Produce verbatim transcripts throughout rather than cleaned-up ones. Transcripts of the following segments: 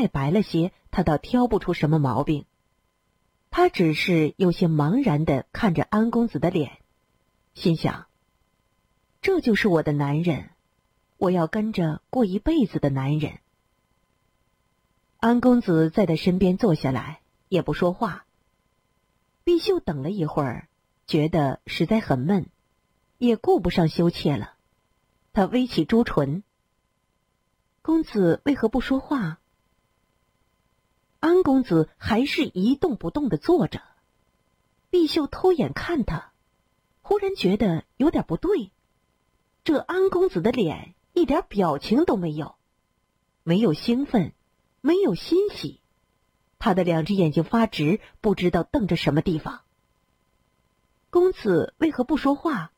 再白了些，他倒挑不出什么毛病。他只是有些茫然地看着安公子的脸，心想：这就是我的男人，我要跟着过一辈子的男人。安公子在他身边坐下来，也不说话。碧秀等了一会儿，觉得实在很闷，也顾不上羞怯了。他微起朱唇：公子为何不说话？安公子还是一动不动地坐着。碧秀偷眼看他，忽然觉得有点不对。这安公子的脸一点表情都没有，没有兴奋，没有欣喜，他的两只眼睛发直，不知道瞪着什么地方。公子为何不说话？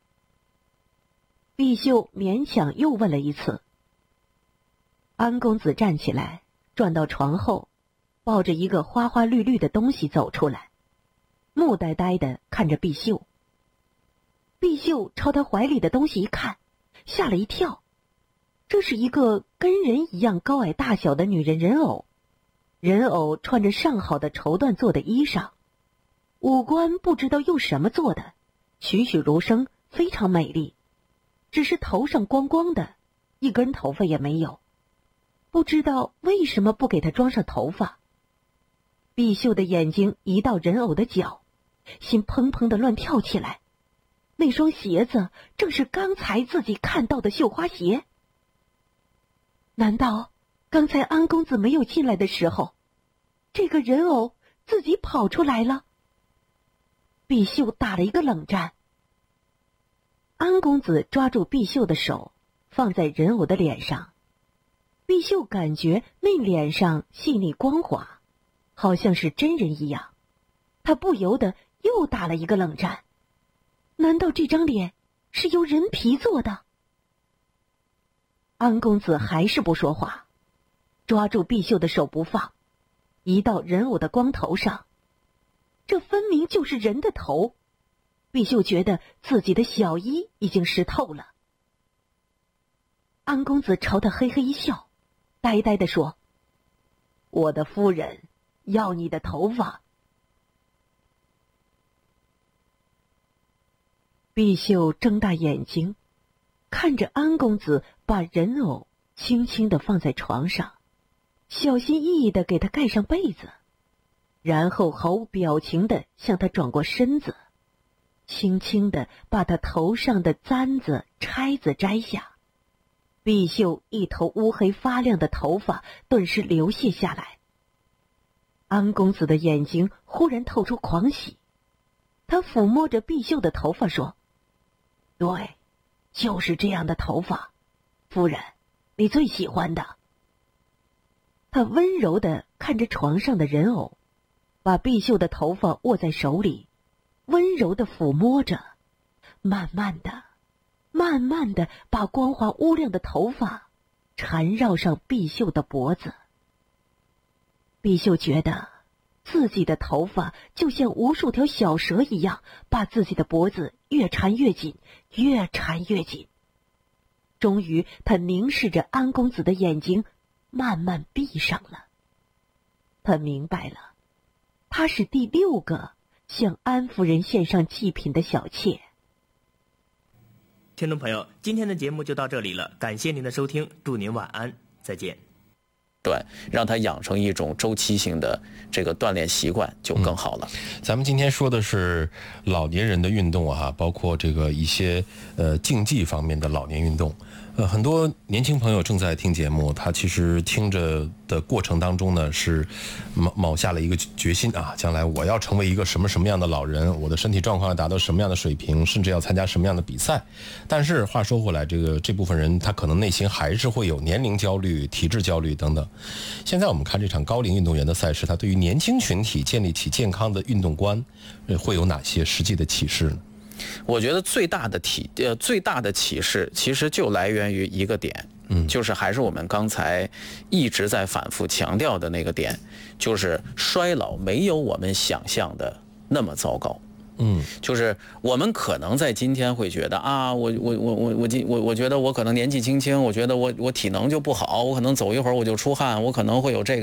碧秀勉强又问了一次。安公子站起来，转到床后，抱着一个花花绿绿的东西走出来，木呆呆地看着碧秀。碧秀朝他怀里的东西一看，吓了一跳。这是一个跟人一样高矮大小的女人人偶，人偶穿着上好的绸缎做的衣裳，五官不知道用什么做的，栩栩如生，非常美丽。只是头上光光的，一根头发也没有，不知道为什么不给她装上头发。碧秀的眼睛移到人偶的脚，心砰砰地乱跳起来。那双鞋子正是刚才自己看到的绣花鞋。难道刚才安公子没有进来的时候，这个人偶自己跑出来了？碧秀打了一个冷战。安公子抓住碧秀的手，放在人偶的脸上。碧秀感觉那脸上细腻光滑，好像是真人一样。她不由得又打了一个冷战。难道这张脸是由人皮做的？安公子还是不说话，抓住碧秀的手不放，移到人偶的光头上。这分明就是人的头。碧秀觉得自己的小衣已经湿透了。安公子朝他嘿嘿一笑，呆呆地说：我的夫人要你的头发。碧秀睁大眼睛，看着安公子把人偶轻轻地放在床上，小心翼翼地给他盖上被子，然后毫无表情地向他转过身子，轻轻地把他头上的簪子钗子摘下。碧秀一头乌黑发亮的头发顿时流泻下来。安公子的眼睛忽然透出狂喜，他抚摸着碧秀的头发说：对，就是这样的头发，夫人，你最喜欢的。他温柔地看着床上的人偶，把碧秀的头发握在手里，温柔地抚摸着，慢慢的慢慢的把光滑乌亮的头发缠绕上碧秀的脖子。碧秀觉得自己的头发就像无数条小蛇一样，把自己的脖子越缠越紧，越缠越紧。终于他凝视着安公子的眼睛，慢慢闭上了。他明白了，他是第六个向安夫人献上祭品的小妾。 听众朋友，今天的节目就到这里了，感谢您的收听，祝您晚安，再见。 对，让他养成一种周期性的这个锻炼习惯就更好了。 嗯、咱们今天说的是老年人的运动啊，包括这个一些呃竞技方面的老年运动。呃，很多年轻朋友正在听节目，他其实听着的过程当中呢，是卯卯下了一个决心啊，将来我要成为一个什么什么样的老人，我的身体状况要达到什么样的水平，甚至要参加什么样的比赛。但是话说回来，这个这部分人他可能内心还是会有年龄焦虑、体质焦虑等等。现在我们看这场高龄运动员的赛事，他对于年轻群体建立起健康的运动观，会有哪些实际的启示呢？ 我觉得最大的体呃最大的启示其实就来源于一个点，嗯，就是还是我们刚才一直在反复强调的那个点，就是衰老没有我们想象的那么糟糕。嗯，就是我们可能在今天会觉得啊，我我我我我今我我觉得我可能年纪轻轻，我觉得我我体能就不好，我可能走一会儿我就出汗，我可能会有这个。